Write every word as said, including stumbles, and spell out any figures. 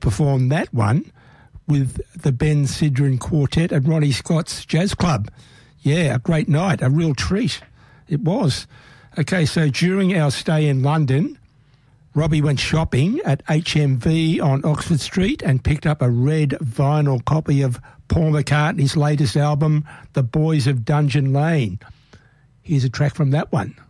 performed that one with the Ben Sidran Quartet at Ronnie Scott's Jazz Club. Yeah, a great night, a real treat. It was. Okay, so during our stay in London, Robbie went shopping at H M V on Oxford Street and picked up a red vinyl copy of Paul McCartney's latest album, The Boys of Dungeon Lane. Here's a track from that one.